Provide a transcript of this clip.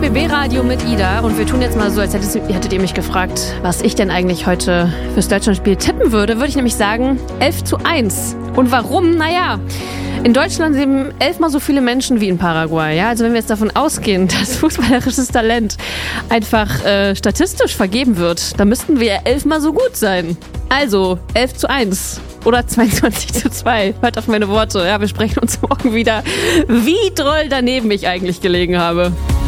RBB-Radio mit Ida und wir tun jetzt mal so, als hättet ihr mich gefragt, was ich denn eigentlich heute fürs Deutschlandspiel tippen würde ich nämlich sagen 11:1. Und warum? Naja, in Deutschland leben 11-mal so viele Menschen wie in Paraguay. Ja? Also wenn wir jetzt davon ausgehen, dass fußballerisches Talent einfach statistisch vergeben wird, dann müssten wir ja 11-mal so gut sein. Also 11:1 oder 22:2. Hört auf meine Worte. Ja, wir sprechen uns morgen wieder, wie doll daneben ich eigentlich gelegen habe.